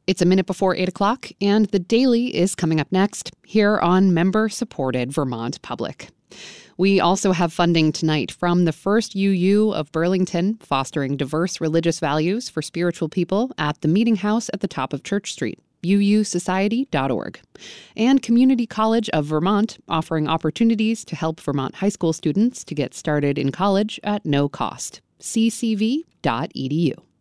It's a minute before 8 o'clock, and the Daily is coming up next here on member-supported Vermont Public. We also have funding tonight from the First UU of Burlington, fostering diverse religious values for spiritual people at the Meeting House at the top of Church Street, uusociety.org. And Community College of Vermont, offering opportunities to help Vermont high school students to get started in college at no cost. ccv.edu.